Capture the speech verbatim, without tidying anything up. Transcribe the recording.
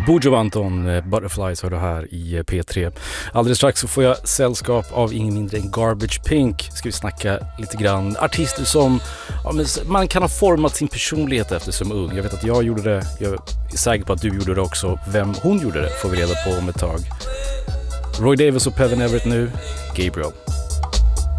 Buju Banton, Butterflies hör du här i P tre. Alldeles strax så får jag sällskap av ingen mindre än Garbage Pink. Ska vi snacka lite grann artister som ja, men man kan ha format sin personlighet efter som ung. Jag vet att jag gjorde det, jag är säker på att du gjorde det också. Vem hon gjorde det får vi reda på om ett tag. Roy Davis och Pevin Everett nu, Gabriel.